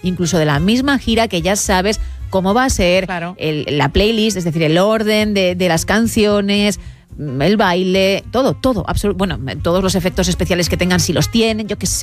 incluso de la misma gira, que ya sabes cómo va a ser, Claro. la playlist, es decir, el orden de las canciones, el baile, todo, todos los efectos especiales que tengan, si los tienen, yo qué sé.